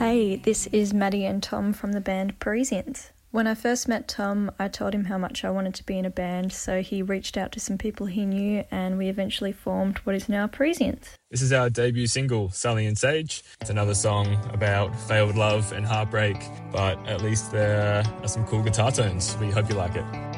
Hey, this is Maddie and Tom from the band Parisians. When I first met Tom, I told him how much I wanted to be in a band, so he reached out to some people he knew and we eventually formed what is now Parisians. This is our debut single, Sully and Sage. It's another song about failed love and heartbreak, but at least there are some cool guitar tones. We hope you like it.